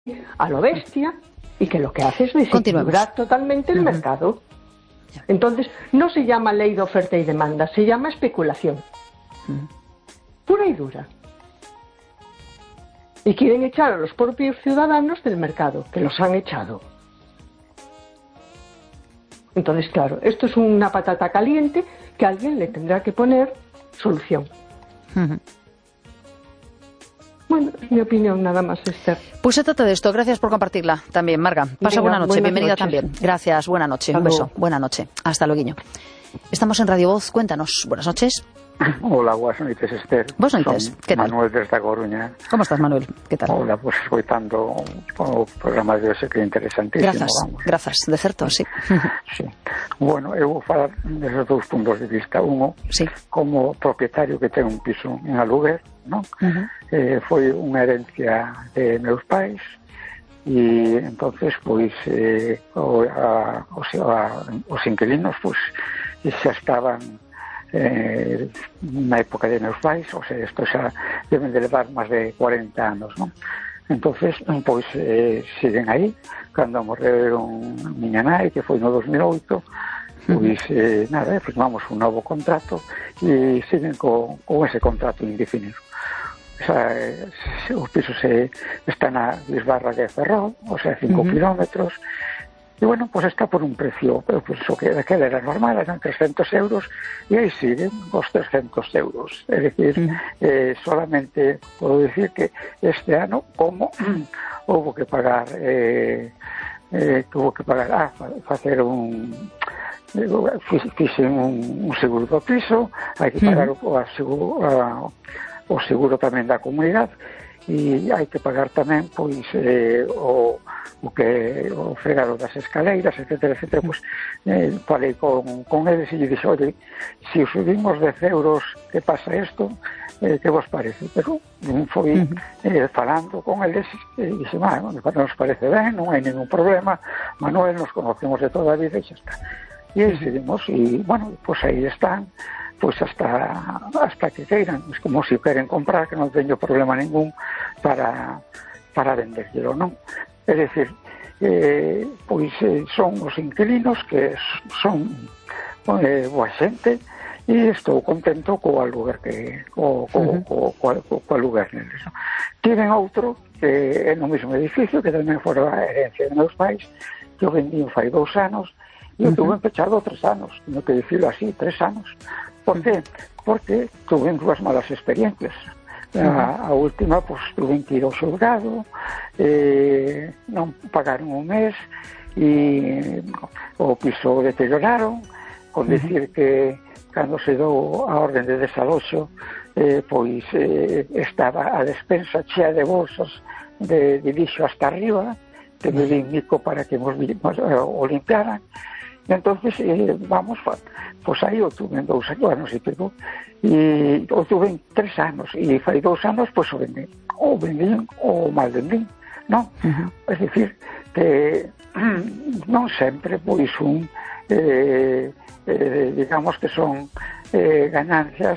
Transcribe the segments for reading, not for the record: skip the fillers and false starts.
a lo bestia y que lo que hace es desequilibrar totalmente el mercado. Entonces, no se llama ley de oferta y demanda, se llama especulación. Pura y dura. Y quieren echar a los propios ciudadanos del mercado, que los han echado. Entonces, claro, esto es una patata caliente que alguien le tendrá que poner solución. Bueno, es mi opinión nada más, Esther. Pues se trata de esto. Gracias por compartirla también, Marga. Pasa buena noche. Bienvenida también. Gracias, buena noche. Un beso. Buena noche. Hasta luego. Estamos en Radio Voz. Cuéntanos. Buenas noches. Hola, buenas noches, Esther. Buenas noches. ¿Qué tal? Manuel desde A Coruña. ¿Cómo estás, Manuel? ¿Qué tal? Hola, pues escoitando o programa de hoxe que é interesantísimo. Grazas, de certo, sí. Sí. Bueno, eu vou falar desde dous puntos de vista. Uno, sí, como propietario que ten un piso en aluguer, ¿no? Foi unha herencia de meus pais e entonces pois os inquilinos pois xa estaban na época de meus pais, o sea, isto xa deben de levar máis de 40 anos, non? Entonces, pois siguen aí. Cando morreron miña nai, que foi no 2008, pois nada, firmamos un novo contrato e siguen con ese contrato indefinido. Os pisos están a Lisbarra de Ferrol, o sea, 5 kilómetros. E, bueno, pues está por un precio, pero pues o que aquel era normal, eran 300 euros, e aí siguen os 300 euros. É dicir, solamente podo decir que este ano, como houve que pagar, facer fixen un seguro do piso, hai que pagar o seguro tamén da comunidade, e hai que pagar tamén pois o fregado das escaleiras, etcétera, etcétera. Pois falei con eles e lle dixo, oye, se subimos 10 euros, que pasa isto, que vos parece? Pero foi falando con eles e dixe, nos parece ben, non hai ningún problema, Manuel, nos conocemos de toda a vida e xa está. E aí seguimos, e bueno, pois aí están, pois hasta que queiran. Es como se queren comprar, que non teño problema ningún para venderlo, non? É dicir, pois son os inquilinos que son boa xente e estou contento co aluguer co aluguer neles. Tiven outro que é no mesmo edificio, que tamén fora a herencia de meus pais, que o vendín fai 2 anos e o tuve pechado 3 anos, teño que dicirlo así, 3 anos. Por qué? Porque tuve 2 malas experiencias. A última, pues tuve que ir ao xulgado, non pagaron un mes e o piso deterioraron, con decir que cando se dou a orden de desaloxo, pois estaba a despensa chea de bolsas de lixo hasta arriba, que me indico para que o limpiaran. Entonces, vamos, pois aí o tuve en 2 anos e pico, e o tuve en 3 anos, e fai 2 anos, pois o vendín ou mal vendín, non? É dicir, que non sempre, pois digamos que son ganancias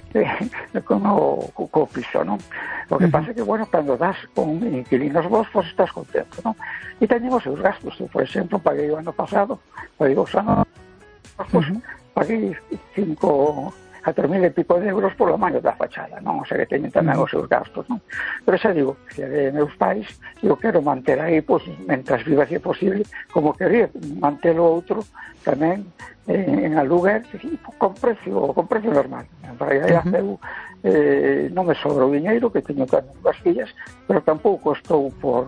co piso, non? O que pasa é que, bueno, cando das con inquilinos vos, pues estás contento, non? E teñen os seus gastos. Eu, por exemplo, paguei o ano pasado, paguei 2 anos, pues paguei 4.000 e pico de euros polo maño da fachada, non? O sea que teñen tamén os seus gastos, non? Pero xa digo, que de meus pais, eu quero manter aí, pois, mentras viva se é posible, como quería mantelo outro tamén en aluguer con precio normal. En realidad eu non me sobra o diñeiro, que teño tamén as fillas, pero tampouco estou por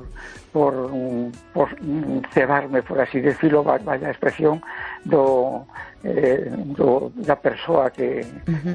cebarme, por así decirlo, vaya expresión da persoa que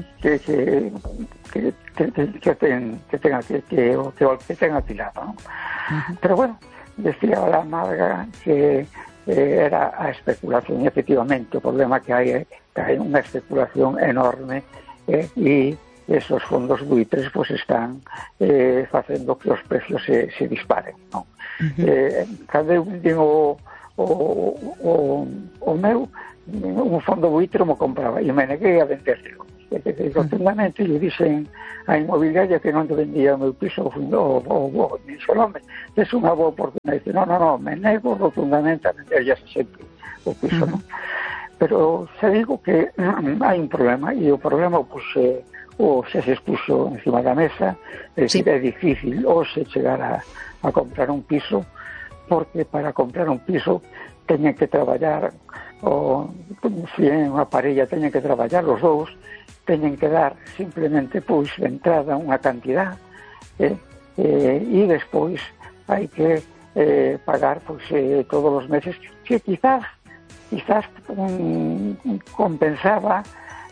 ten atilado, non? Pero bueno, decía la Marga que era a especulación, e efectivamente o problema que hai unha especulación enorme e esos fondos buitres pues están facendo que os precios se disparen, non? Cada un o meu, un fondo buitre me compraba e me neguei a venderlo. rotundamente lle dixen a inmobiliaria que non te vendía o meu piso, o dixo, non, é unha boa oportunidade. Dice, non, me nego rotundamente a venderlle sempre o piso, non? Pero se digo que hai un problema, e o problema, pois, se expuxo encima da mesa, é difícil hoxe chegar a comprar un piso, porque para comprar un piso teñen que traballar, se é unha parella teñen que traballar os dous, teñen que dar simplemente pois de entrada unha cantidad e despois hai que pagar pois todos os meses, que quizás compensaba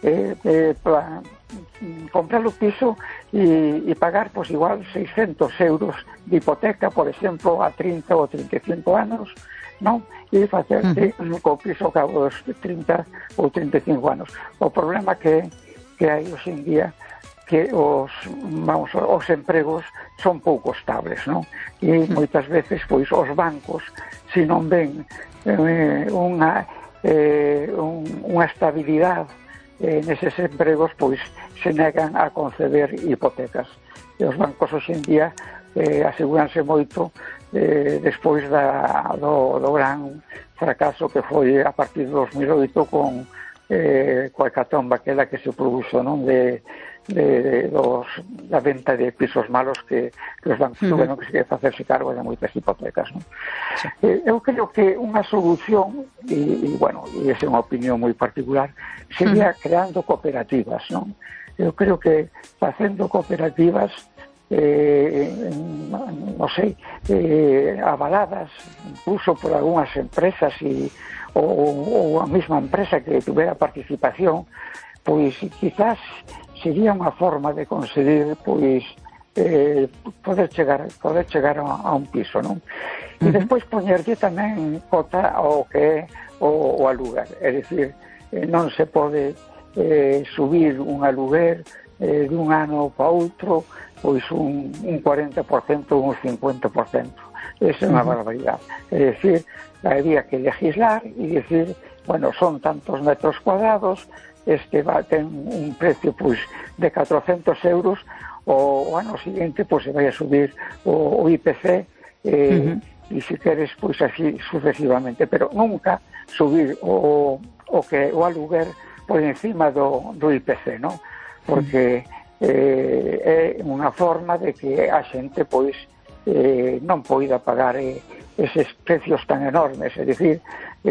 comprar o piso e pagar pois igual 600 euros de hipoteca, por exemplo, a 30 ou 35 anos, non? E facerte co piso ao cabo dos 30 ou 35 anos. O problema que hai hoxe en día que os empregos son pouco estables, non? E moitas veces pois os bancos, se non ven unha estabilidade neses empregos, pois se negan a conceder hipotecas. E os bancos hoxe en día asegúranse moito despois do gran fracaso que foi a partir de 2008 coa hecatombe aquela que se produxo, non, da venta de pisos malos que os bancos tuveron que facerse cargo de moitas hipotecas, non? Sí. Eu creo que unha solución, e esa é unha opinión moi particular, sería creando cooperativas, non? Eu creo que facendo cooperativas avaladas incluso por algunhas empresas ou a mesma empresa que tuvera participación, pois quizás sería unha forma de conseguir pois poder chegar a un piso, non? E despois poñerlle tamén cota ao que é o alugar, é dicir, non se pode subir un aluguer dun ano para outro pois un 40% ou un 50%. Esa é unha barbaridade. É dicir, había que legislar e dicir, son tantos metros cuadrados, ten un precio pois de 400 euros, o ano seguinte pois se vai a subir o IPC e se queres pois así sucesivamente, pero nunca subir o aluguer por encima do IPC, non? Porque é unha forma de que a xente pois non poida pagar eses precios tan enormes, é dicir,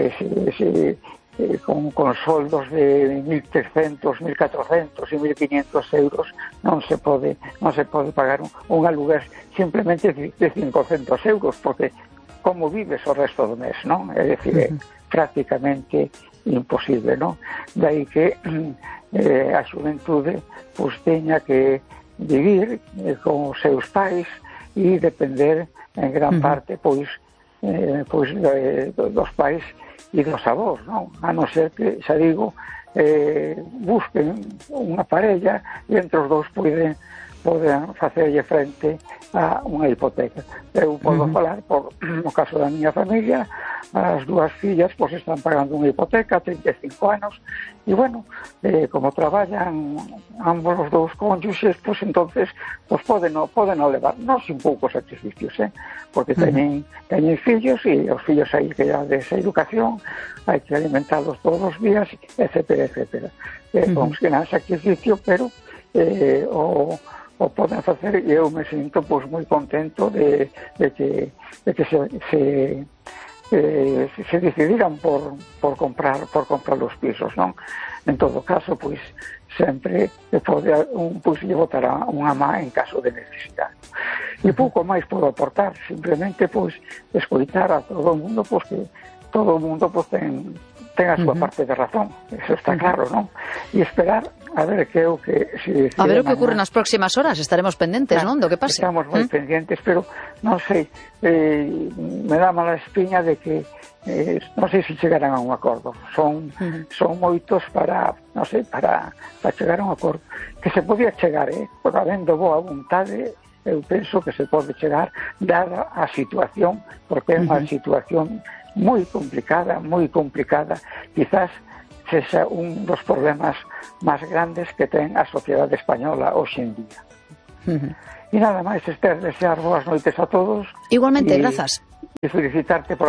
con soldos de 1.300, 1.400 e 1.500 euros non se pode pagar un aluguer simplemente de 500 euros, porque como vives o resto do mes, non? É dicir, prácticamente imposible, non? Daí que a xuventude pois teña que vivir con os seus pais e depender en gran parte pois dos pais e dos avós, non? A non ser que, xa digo, busquen unha parella e entre os dous poden facerlle frente a unha hipoteca. Eu podo falar no caso da miña familia, as dúas fillas pois están pagando unha hipoteca 35 anos e como traballan ambos os dous cónjuxes, pois entonces poden levar, non sin poucos sacrificios, porque teñen fillos e os fillos hai que dar esa educación, hai que alimentarlos todos os días, etcétera. Vamos que non é sacrificio, pero o poden facer e eu me sinto pois moi contento de que se decidiran por comprar os pisos, non? En todo caso, pois sempre pode lle botar unha má en caso de necesidade. E pouco máis podo aportar, simplemente pois escoitar a todo o mundo, pois que todo o mundo pois ten a súa parte de razón, eso está claro, non? E esperar a ver que se decide. A ver o que ocorre nas próximas horas, estaremos pendentes, non? Do que pase. Estamos moi pendientes, pero non sei, me dá mala espiña de que non sei se chegarán a un acordo. Son moitos para chegar a un acordo. Que se podía chegar, por habendo boa vontade, eu penso que se pode chegar dada a situación, porque é unha situación moi complicada, quizás sexa un dos problemas máis grandes que ten a sociedade española hoxe en día. E nada máis, Esther, desear boas noites a todos. Igualmente, grazas. E felicitarte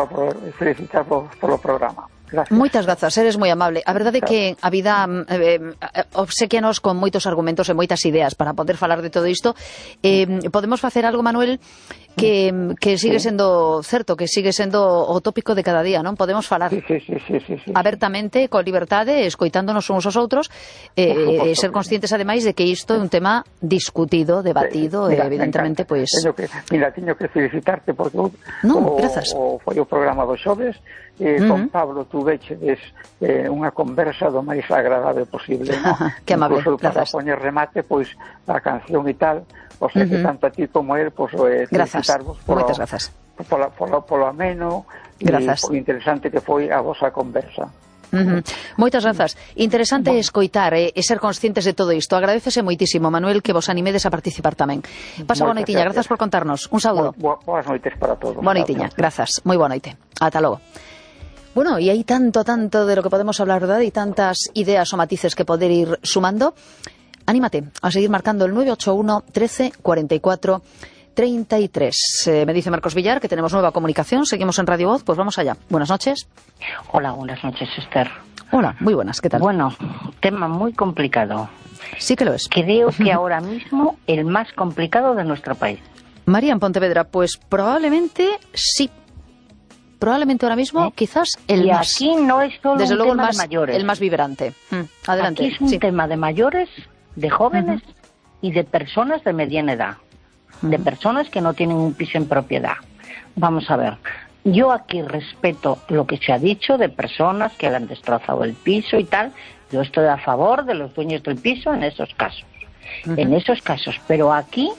polo programa. Gracias. Moitas grazas, eres moi amable. A verdade é que a vida obsequianos con moitos argumentos e moitas ideas para poder falar de todo isto. Podemos facer algo, Manuel, que sigue sendo certo, que sigue sendo o tópico de cada día, non? Podemos falar abertamente, con liberdade, escoitándonos uns aos outros, e ser conscientes, ademais, de que isto é un tema discutido, debatido, mira, e evidentemente, pois... Teño que felicitarte porque foi o programa dos xoves, con Pablo tuvechedes unha conversa do máis agradable posible, ¿no? Que amable, incluso para grazas. poñer remate, pois, a canción e tal, o sea, que tanto a ti como a él, pois, felicitarvos polo ameno e polo interesante que foi a vosa conversa. Moitas grazas. Interesante escoitar e ser conscientes de todo isto. Agradecese moitísimo, Manuel, que vos animedes a participar tamén. Pasa boa noitiña, grazas por contarnos. Un saúdo. Boas noites para todos. Boa noitiña, grazas. Moi boa noite. Ata logo. Bueno, y hay tanto de lo que podemos hablar, ¿verdad? Y tantas ideas o matices que poder ir sumando. Anímate a seguir marcando el 981 13 44 33. Me dice Marcos Villar que tenemos nueva comunicación. Seguimos en Radio Voz. Pues vamos allá. Buenas noches. Hola, buenas noches, Esther. Hola, muy buenas. ¿Qué tal? Bueno, tema muy complicado. Sí que lo es. Creo que ahora mismo el más complicado de nuestro país. María en Pontevedra, pues probablemente sí. Probablemente ahora mismo, quizás el y más. Aquí no es solo desde un luego tema el más, de mayores. El más vibrante. Adelante. Aquí es un tema de mayores, de jóvenes y de personas de mediana edad. De personas que no tienen un piso en propiedad. Vamos a ver. Yo aquí respeto lo que se ha dicho de personas que le han destrozado el piso y tal. Yo estoy a favor de los dueños del piso en esos casos. En esos casos. Pero aquí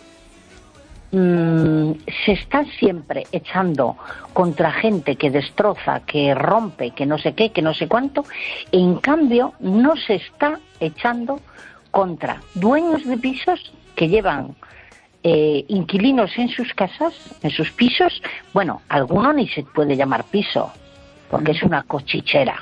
se está siempre echando contra gente que destroza, que rompe, que no sé qué, que no sé cuánto. En cambio, no se está echando contra dueños de pisos que llevan inquilinos en sus casas, en sus pisos. Bueno, alguno ni se puede llamar piso, porque es una cochichera.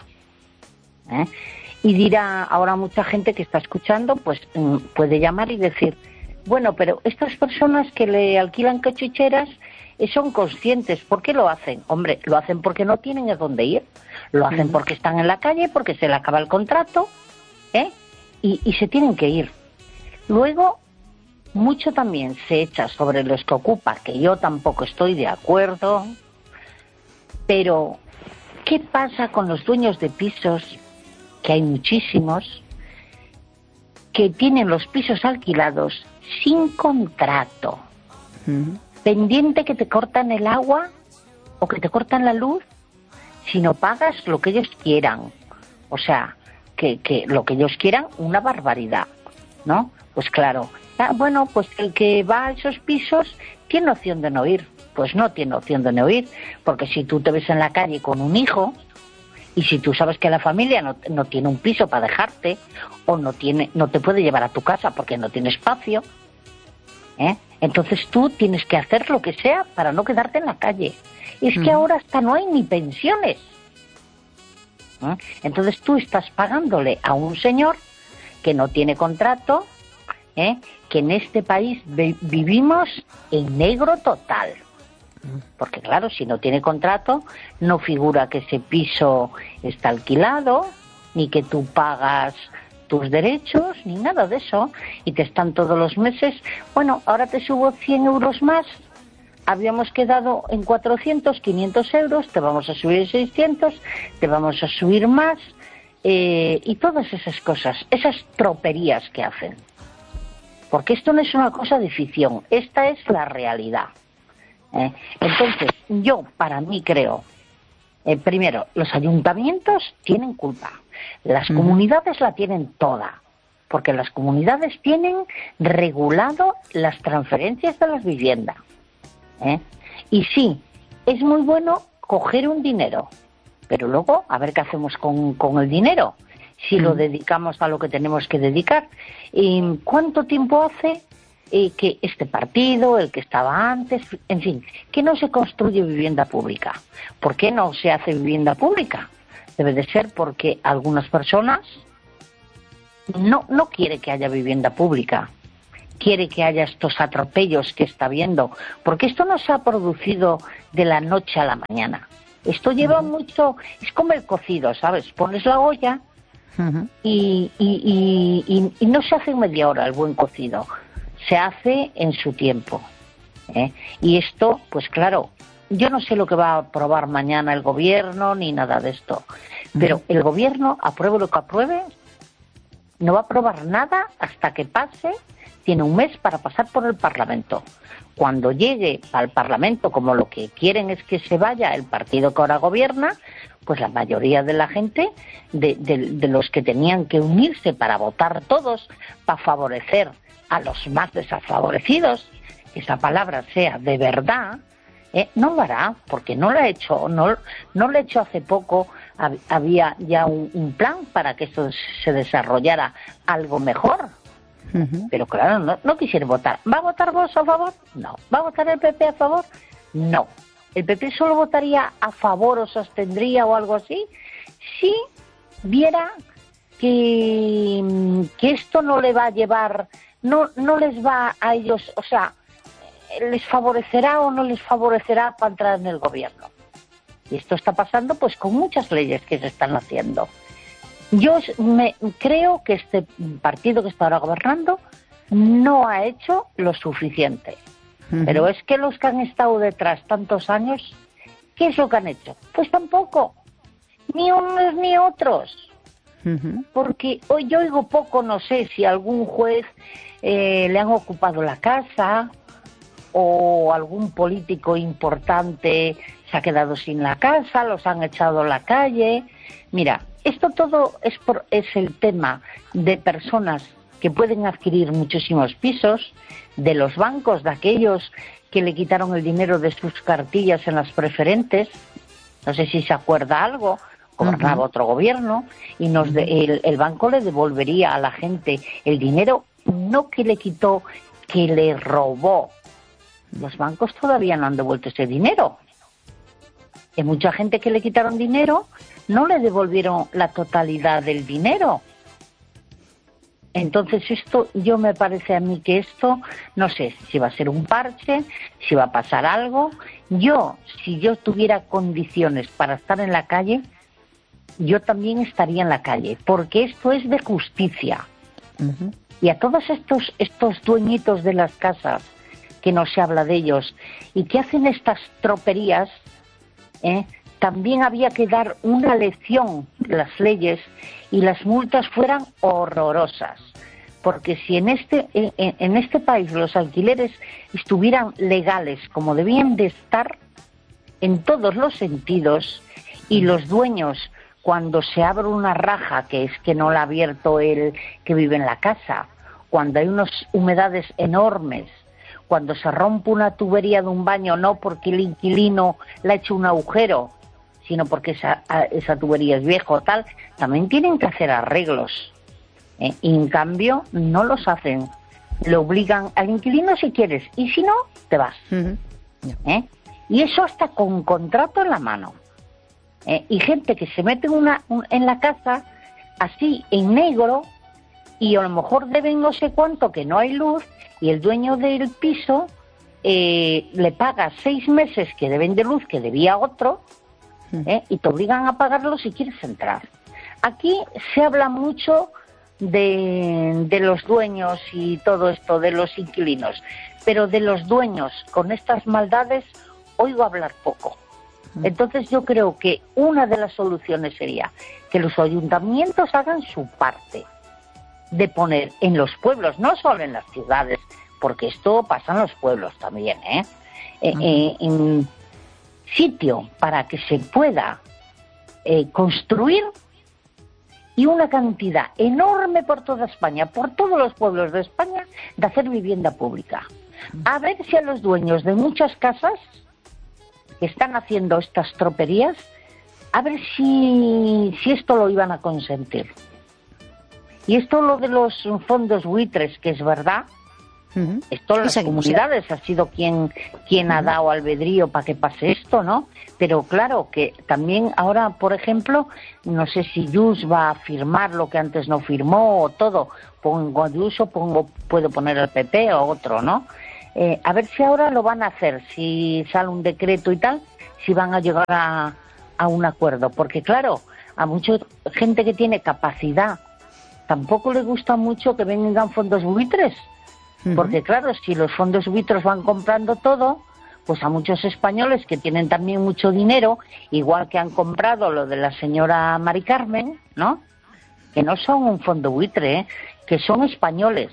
Y dirá ahora mucha gente que está escuchando, pues puede llamar y decir, bueno, pero estas personas que le alquilan cochicheras son conscientes. ¿Por qué lo hacen? Hombre, lo hacen porque no tienen a dónde ir. Lo hacen porque están en la calle, porque se le acaba el contrato, y se tienen que ir. Luego, mucho también se echa sobre los que ocupan, que yo tampoco estoy de acuerdo. Pero, ¿qué pasa con los dueños de pisos? Que hay muchísimos que tienen los pisos alquilados sin contrato, pendiente que te cortan el agua o que te cortan la luz si no pagas lo que ellos quieran. O sea, que lo que ellos quieran, una barbaridad, ¿no? Pues claro, bueno, pues el que va a esos pisos tiene opción de no ir. Pues no tiene opción de no ir, porque si tú te ves en la calle con un hijo, y si tú sabes que la familia no tiene un piso para dejarte, o no te puede llevar a tu casa porque no tiene espacio, entonces tú tienes que hacer lo que sea para no quedarte en la calle. Y es que ahora hasta no hay ni pensiones. Entonces tú estás pagándole a un señor que no tiene contrato, que en este país vivimos en negro total. Porque claro, si no tiene contrato, no figura que ese piso está alquilado, ni que tú pagas tus derechos, ni nada de eso, y te están todos los meses, bueno, ahora te subo 100 euros más, habíamos quedado en 400, 500 euros, te vamos a subir 600, te vamos a subir más, y todas esas cosas, esas troperías que hacen. Porque esto no es una cosa de ficción, esta es la realidad. Entonces, yo para mí creo, primero, los ayuntamientos tienen culpa, las comunidades la tienen toda, porque las comunidades tienen regulado las transferencias de las viviendas. Y sí, es muy bueno coger un dinero, pero luego a ver qué hacemos con el dinero, si lo dedicamos a lo que tenemos que dedicar. ¿Cuánto tiempo hace que este partido, el que estaba antes, en fin, que no se construye vivienda pública? ¿Por qué no se hace vivienda pública? Debe de ser porque algunas personas no quiere que haya vivienda pública, quiere que haya estos atropellos que está viendo, porque esto no se ha producido de la noche a la mañana. Esto lleva mucho, es como el cocido, ¿sabes? Pones la olla y no se hace en media hora el buen cocido, se hace en su tiempo. Y esto, pues claro, yo no sé lo que va a aprobar mañana el gobierno ni nada de esto, pero el gobierno, apruebe lo que apruebe, no va a aprobar nada hasta que pase. Tiene un mes para pasar por el Parlamento. Cuando llegue al Parlamento, como lo que quieren es que se vaya el partido que ahora gobierna, pues la mayoría de la gente, de los que tenían que unirse para votar todos, para favorecer a los más desfavorecidos, que esa palabra sea de verdad, no lo hará, porque no lo ha hecho, no lo ha hecho hace poco. Había ya un plan para que esto se desarrollara algo mejor. Pero claro, no quisieron votar. ¿Va a votar Vox a favor? No. ¿Va a votar el PP a favor? No. ¿El PP solo votaría a favor o sostendría o algo así? Si viera que esto no le va a llevar, no les va a ellos, o sea, les favorecerá o no les favorecerá para entrar en el gobierno. Y esto está pasando pues con muchas leyes que se están haciendo. Yo creo que este partido que está ahora gobernando no ha hecho lo suficiente. Pero es que los que han estado detrás tantos años, ¿qué es lo que han hecho? Pues tampoco. Ni unos ni otros. Porque hoy yo oigo poco, no sé si algún juez le han ocupado la casa o algún político importante se ha quedado sin la casa, los han echado a la calle. Mira, esto todo es el tema de personas que pueden adquirir muchísimos pisos, de los bancos, de aquellos que le quitaron el dinero de sus cartillas en las preferentes. No sé si se acuerda algo, gobernaba otro gobierno, y el banco le devolvería a la gente el dinero, no que le quitó, que le robó. Los bancos todavía no han devuelto ese dinero. Hay mucha gente que le quitaron dinero, no le devolvieron la totalidad del dinero. Entonces yo me parece a mí que esto, no sé si va a ser un parche, si va a pasar algo. Si yo tuviera condiciones para estar en la calle, yo también estaría en la calle, porque esto es de justicia. Y a todos estos dueñitos de las casas, que no se habla de ellos, y que hacen estas troperías, también había que dar una lección de las leyes y las multas fueran horrorosas. Porque si en este país los alquileres estuvieran legales como debían de estar en todos los sentidos, y los dueños, cuando se abre una raja, que es que no la ha abierto el que vive en la casa, cuando hay unas humedades enormes, cuando se rompe una tubería de un baño, no porque el inquilino le ha hecho un agujero, sino porque esa tubería es vieja o tal, también tienen que hacer arreglos. Y en cambio no los hacen. Le obligan al inquilino si quieres, y si no, te vas. Y eso hasta con contrato en la mano. Y gente que se mete en la casa así en negro, y a lo mejor deben no sé cuánto, que no hay luz, y el dueño del piso le paga 6 meses que deben de luz que debía otro, y te obligan a pagarlo si quieres entrar. Aquí se habla mucho de los dueños y todo esto, de los inquilinos, pero de los dueños con estas maldades oigo hablar poco. Entonces yo creo que una de las soluciones sería que los ayuntamientos hagan su parte de poner en los pueblos, no solo en las ciudades, porque esto pasa en los pueblos también, en sitio para que se pueda construir, y una cantidad enorme por toda España, por todos los pueblos de España, de hacer vivienda pública. A ver si a los dueños de muchas casas que están haciendo estas troperías, a ver si esto lo iban a consentir. Y esto lo de los fondos buitres, que es verdad, Esto las comunidades ha sido quien ha dado albedrío para que pase esto, ¿no? Pero claro que también ahora, por ejemplo, no sé si Junts va a firmar lo que antes no firmó o todo. Pongo Junts o puedo poner el PP o otro, ¿no? A ver si ahora lo van a hacer, si sale un decreto y tal, si van a llegar a un acuerdo. Porque claro, a mucha gente que tiene capacidad tampoco le gusta mucho que vengan fondos buitres. Porque claro, si los fondos buitres van comprando todo, pues a muchos españoles que tienen también mucho dinero, igual que han comprado lo de la señora Mari Carmen, ¿no? Que no son un fondo buitre, que son españoles.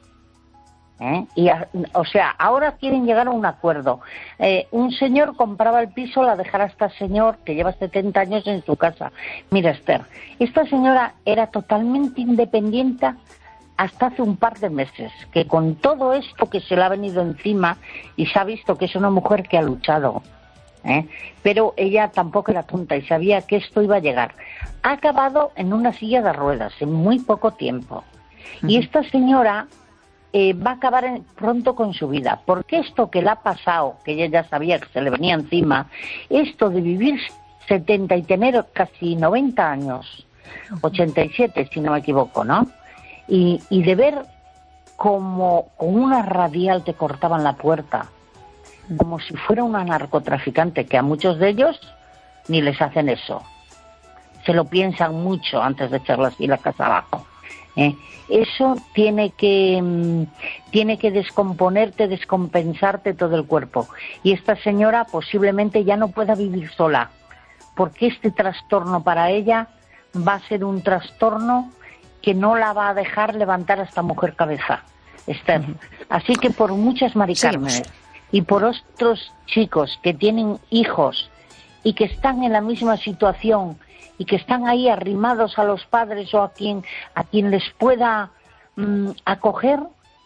O sea, ahora quieren llegar a un acuerdo. Un señor compraba el piso, la dejara esta señor que lleva 70 años en su casa. Mira, Esther, esta señora era totalmente independiente hasta hace un par de meses, que con todo esto que se le ha venido encima y se ha visto que es una mujer que ha luchado, pero ella tampoco era tonta y sabía que esto iba a llegar. Ha acabado en una silla de ruedas en muy poco tiempo. Y esta señora va a acabar pronto con su vida, porque esto que le ha pasado, que ella ya sabía que se le venía encima, esto de vivir 70 y tener casi 90 años, 87 si no me equivoco, ¿no? Y de ver como con una radial te cortaban la puerta, como si fuera una narcotraficante, que a muchos de ellos ni les hacen eso. Se lo piensan mucho antes de echarla así la casa abajo. Eso tiene que descomponerte, descompensarte todo el cuerpo. Y esta señora posiblemente ya no pueda vivir sola, porque este trastorno para ella va a ser un trastorno que no la va a dejar levantar a esta mujer cabeza, Esther. Así que por muchas Mari Cármenes y por otros chicos que tienen hijos y que están en la misma situación y que están ahí arrimados a los padres o a quien les pueda acoger,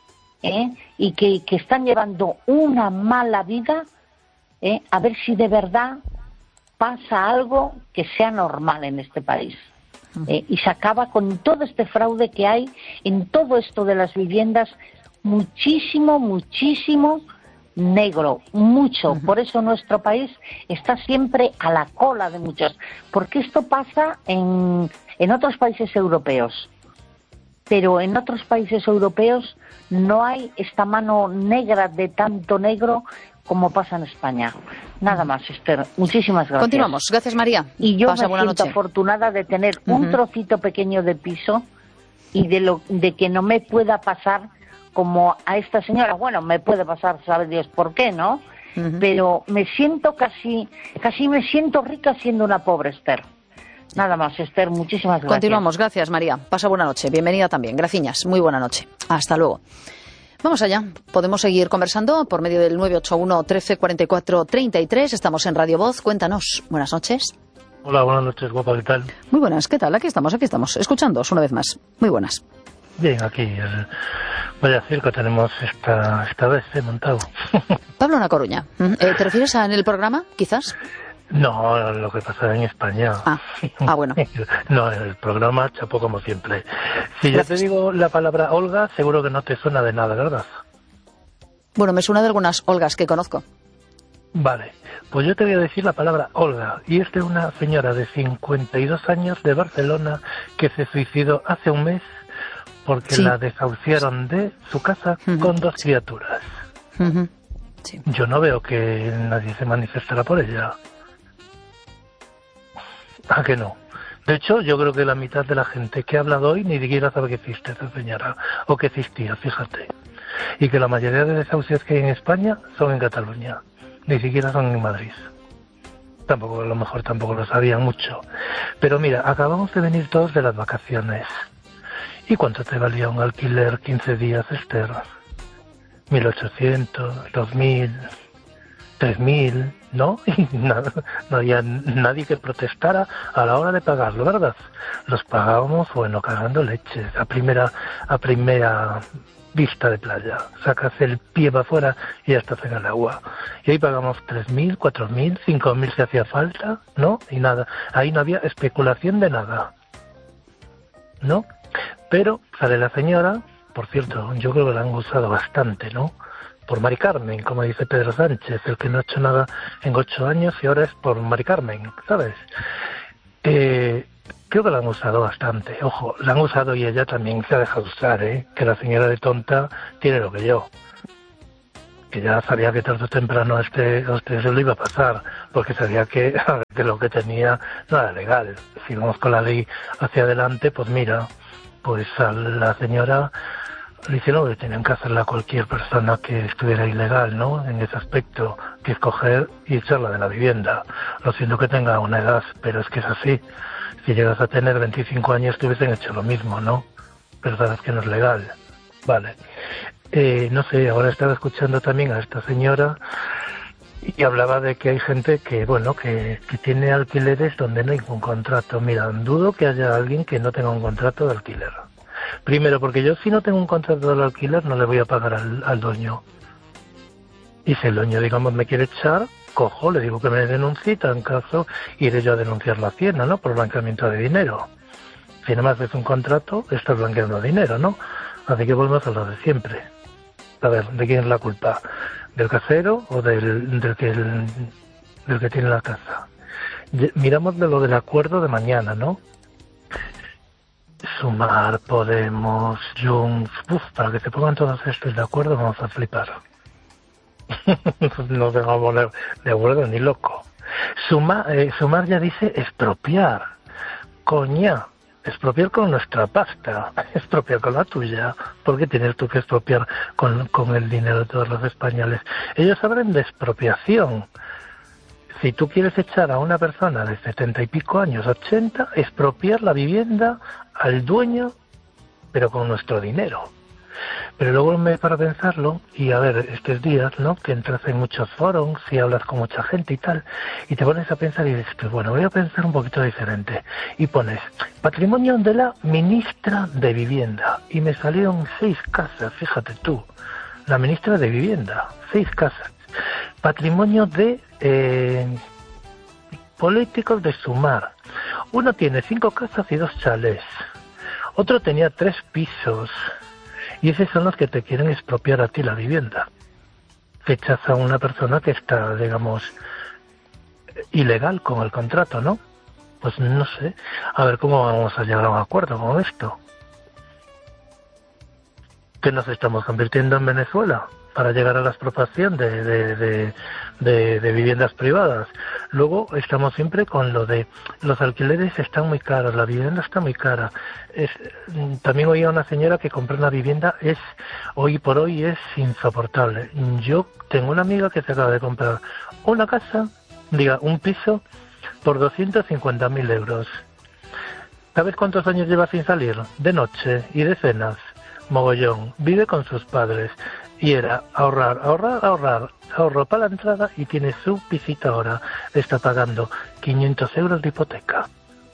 y que están llevando una mala vida, a ver si de verdad pasa algo que sea normal en este país. Y se acaba con todo este fraude que hay en todo esto de las viviendas, muchísimo negro, mucho. Por eso nuestro país está siempre a la cola de muchos, porque esto pasa en otros países europeos, pero en otros países europeos no hay esta mano negra de tanto negro como pasa en España. Nada más, Esther. Muchísimas gracias. Continuamos. Gracias, María. Y yo me siento afortunada de tener un trocito pequeño de piso y de que no me pueda pasar como a esta señora. Bueno, me puede pasar, sabe Dios por qué, ¿no? Pero me siento casi me siento rica siendo una pobre, Esther. Nada más, Esther. Muchísimas gracias. Continuamos. Gracias, María. Pasa buena noche. Bienvenida también. Graciñas. Muy buena noche. Hasta luego. Vamos allá. Podemos seguir conversando por medio del 981 13 44 33. Estamos en Radio Voz. Cuéntanos. Buenas noches. Hola, buenas noches, guapa. ¿Qué tal? Muy buenas. ¿Qué tal? Aquí estamos. Escuchándoos una vez más. Muy buenas. Bien, aquí. Vaya circo tenemos esta vez montado. Pablo Na Coruña. ¿Te refieres a en el programa, quizás? No, lo que pasa en España. Bueno. No, en el programa chapo como siempre. Si yo te digo la palabra Olga, seguro que no te suena de nada, ¿verdad? Bueno, me suena de algunas Olgas que conozco. Vale, pues yo te voy a decir la palabra Olga, y es de una señora de 52 años de Barcelona que se suicidó hace un mes porque la desahuciaron de su casa con 2 criaturas. Sí. Yo no veo que nadie se manifestara por ella. ¿A que no? De hecho, yo creo que la mitad de la gente que ha hablado hoy ni siquiera sabe que existe esa señora, o que existía, fíjate. Y que la mayoría de desahucios que hay en España son en Cataluña, ni siquiera son en Madrid. Tampoco, a lo mejor tampoco lo sabían mucho. Pero mira, acabamos de venir todos de las vacaciones. ¿Y cuánto te valía un alquiler 15 días, Esther? 1.800, 2.000, 3.000, ¿no? Y no había nadie que protestara a la hora de pagarlo, ¿verdad? Los pagábamos, bueno, cagando leches, a primera vista de playa. Sacas el pie para afuera y ya estás en el agua. Y ahí pagamos 3.000, 4.000, 5.000 si hacía falta, ¿no? Y nada, ahí no había especulación de nada, ¿no? Pero sale la señora por cierto, yo creo que la han usado bastante, ¿no? Por Mari Carmen, como dice Pedro Sánchez, el que no ha hecho nada en 8 años y ahora es por Mari Carmen, ¿sabes? Creo que la han usado bastante. Ojo, la han usado y ella también se ha dejado usar, ¿eh? Que la señora de tonta tiene lo que yo. Que ya sabía que tarde o temprano a usted se lo iba a pasar, porque sabía que lo que tenía no era legal. Si vamos con la ley hacia adelante, pues mira, pues a la señora le hicieron lo que tenían que hacerle a cualquier persona que estuviera ilegal, ¿no? En ese aspecto, que es coger y echarla de la vivienda. Lo siento que tenga una edad, pero es que es así. Si llegas a tener 25 años te hubiesen hecho lo mismo, ¿no? Pero sabes que no es legal. Vale. No sé, ahora estaba escuchando también a esta señora y hablaba de que hay gente que, bueno, que tiene alquileres donde no hay un contrato. Mira, dudo que haya alguien que no tenga un contrato de alquiler. Primero, porque yo si no tengo un contrato de alquiler no le voy a pagar al dueño. Y si el dueño, digamos, me quiere echar, cojo, le digo que me denuncie, en caso iré yo a denunciar la Hacienda, ¿no? Por blanqueamiento de dinero. Si nada más es un contrato, estás blanqueando dinero, ¿no? Así que volvemos a lo de siempre. A ver, ¿de quién es la culpa? ¿Del casero o del que tiene la casa? Miramos de lo del acuerdo de mañana, ¿no? Sumar, Podemos, Junts... para que se pongan todos estos de acuerdo vamos a flipar. No se va a poner de acuerdo ni loco. Sumar ya dice expropiar. Coña. Expropiar con nuestra pasta, expropiar con la tuya. ¿Por qué tienes tú que expropiar con el dinero de todos los españoles? Ellos hablan de expropiación. Si tú quieres echar a una persona de 70 y pico años, 80, expropiar la vivienda al dueño, pero con nuestro dinero. Pero luego me para pensarlo, y a ver, estos días, ¿no?, que entras en muchos foros y hablas con mucha gente y tal, y te pones a pensar y dices, pues bueno, voy a pensar un poquito diferente. Y pones, patrimonio de la ministra de Vivienda. Y me salieron 6 casas, fíjate tú. La ministra de Vivienda, 6 casas. Patrimonio de políticos de Sumar. Uno tiene 5 casas y 2 chalés. Otro tenía 3 pisos. Y esos son los que te quieren expropiar a ti la vivienda. Fechas a una persona que está, digamos, ilegal con el contrato, ¿no? Pues no sé. A ver cómo vamos a llegar a un acuerdo con esto. ¿Qué nos estamos convirtiendo en Venezuela para llegar a la expropiación de viviendas privadas? Luego estamos siempre con lo de los alquileres están muy caros, la vivienda está muy cara. También oía una señora que comprar una vivienda hoy por hoy es insoportable. Yo tengo una amiga que se acaba de comprar una casa, un piso, por 250.000 euros. ¿Sabes cuántos años lleva sin salir? De noche y de cenas. Mogollón. Vive con sus padres. Y era ahorro para la entrada y tiene su pisita ahora. Está pagando 500 euros de hipoteca.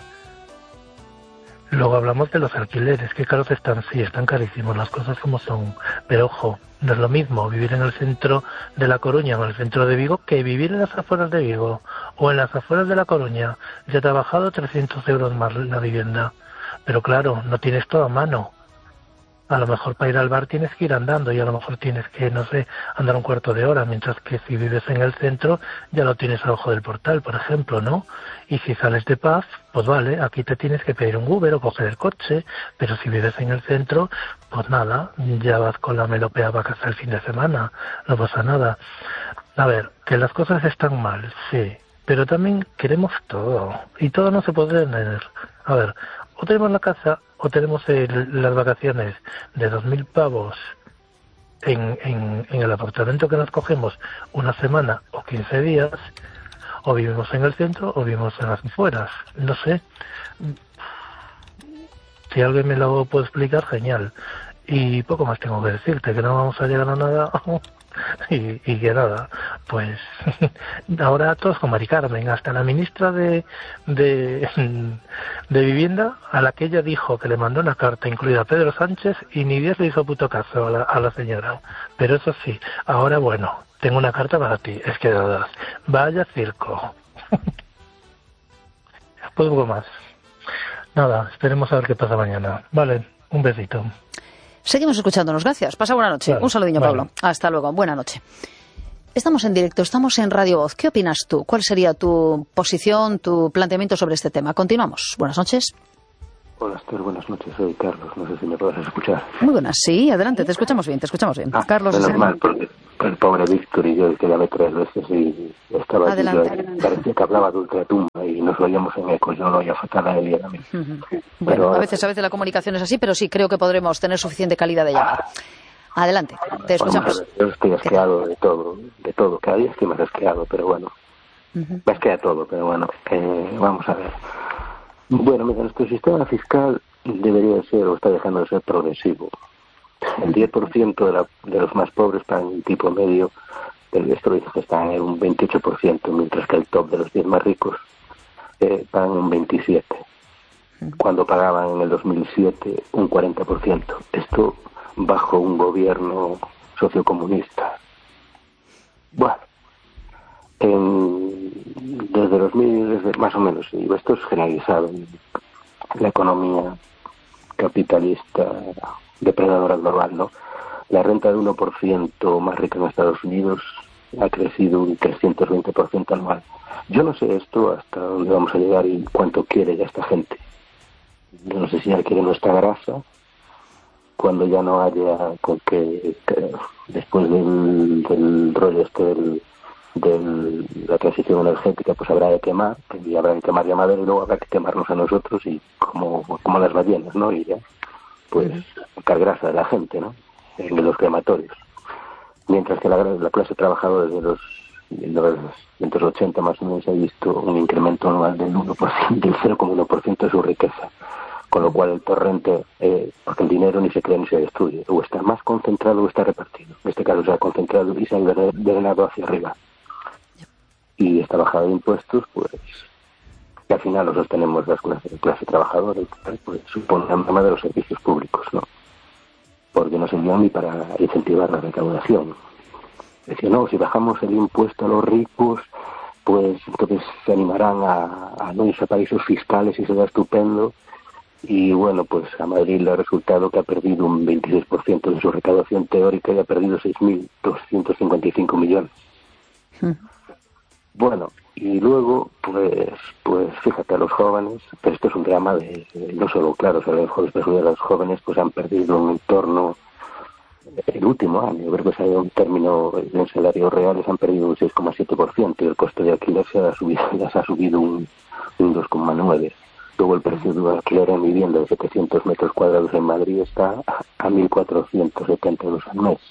Luego hablamos de los alquileres, que caros están, sí, están carísimos, las cosas como son. Pero ojo, no es lo mismo vivir en el centro de La Coruña o en el centro de Vigo que vivir en las afueras de Vigo o en las afueras de La Coruña. Ya te ha bajado 300 euros más la vivienda. Pero claro, no tienes todo a mano. A lo mejor para ir al bar tienes que ir andando y a lo mejor tienes que, no sé, andar un cuarto de hora, mientras que si vives en el centro ya lo tienes al ojo del portal, por ejemplo, ¿no? Y si sales de Paz, pues vale, aquí te tienes que pedir un Uber o coger el coche, pero si vives en el centro, pues nada, ya vas con la melopea para casa el fin de semana, no pasa nada. A ver, que las cosas están mal, sí, pero también queremos todo, y todo no se puede tener. A ver, o tenemos la casa o tenemos las vacaciones de 2.000 pavos en el apartamento que nos cogemos una semana o 15 días, o vivimos en el centro o vivimos en las afueras. No sé. Si alguien me lo puede explicar, genial. Y poco más tengo que decirte, que no vamos a llegar a nada. Y que nada, pues ahora todos con Mari Carmen, hasta la ministra de Vivienda, a la que ella dijo que le mandó una carta incluida a Pedro Sánchez, y ni Dios le hizo puto caso a la señora. Pero eso sí, ahora bueno, tengo una carta para ti, es que de verdad, vaya circo. Pues poco más. Nada, esperemos a ver qué pasa mañana. Vale, un besito. Seguimos escuchándonos. Gracias. Pasa buena noche. Claro. Un saludinho, Bueno. Pablo. Hasta luego. Buena noche. Estamos en directo, estamos en Radio Voz. ¿Qué opinas tú? ¿Cuál sería tu posición, tu planteamiento sobre este tema? Continuamos. Buenas noches. Hola, Esther, buenas noches. Soy Carlos. No sé si me puedes escuchar. Muy buenas. Sí, adelante. Te escuchamos bien, te escuchamos bien. Carlos. Menos mal, porque el pobre Víctor y yo que llamé 3 veces y estaba allí, parecía que hablaba de ultratumba y nos oíamos en eco. Yo no lo oía fatal a él y a mí. Bueno, Pero, a veces la comunicación es así, pero sí, creo que podremos tener suficiente calidad de llamada. Adelante, te escuchamos. Vamos a ver, yo estoy asqueado de todo. Cada día estoy más asqueado, pero bueno. Me asquea todo, pero bueno, vamos a ver. Bueno, mira, nuestro sistema fiscal debería ser, o está dejando de ser progresivo. El 10% de los más pobres pagan un tipo medio, esto dice que están en un 28%, mientras que el top de los 10 más ricos pagan un 27%. Cuando pagaban en el 2007 un 40%. Esto bajo un gobierno sociocomunista. Bueno, desde 2000, más o menos, y esto es generalizado, la economía capitalista depredadora global, ¿no? La renta de 1% más rica en Estados Unidos ha crecido un 320% anual. Yo no sé esto hasta dónde vamos a llegar y cuánto quiere ya esta gente. Yo no sé si ya quiere nuestra grasa, cuando ya no haya con que después del rollo este de la transición energética, pues habrá de quemar, y habrá que quemar ya madera y luego habrá que quemarnos a nosotros y como las ballenas, ¿no? Y ya, pues, sacar grasa de la gente, ¿no? En los crematorios. Mientras que la clase trabajadora desde los 1980 más o menos ha visto un incremento anual del 0,1% de su riqueza. Con lo cual el torrente, porque el dinero ni se crea ni se destruye, o está más concentrado o está repartido. En este caso se ha concentrado y se ha drenado hacia arriba. Y esta bajada de impuestos, pues, que al final lo sostenemos las clase trabajadora, pues supone una merma de los servicios públicos, ¿no? Porque no sirvió ni para incentivar la recaudación. Decía, no, si bajamos el impuesto a los ricos, pues entonces se animarán a no irse a paraísos fiscales y será estupendo. Y bueno, pues a Madrid le ha resultado que ha perdido un 26% de su recaudación teórica y ha perdido 6.255 millones. Bueno, y luego, pues fíjate, a los jóvenes, pero esto es un drama no solo, claro, sobre los jóvenes, pero los jóvenes pues han perdido un entorno, el último año, creo que se ha ido un término en salarios reales, han perdido un 6,7% y el coste de alquiler se ha subido un 2,9%. Luego el precio de un alquiler en vivienda de 700 metros cuadrados en Madrid está a 1.470 euros al mes.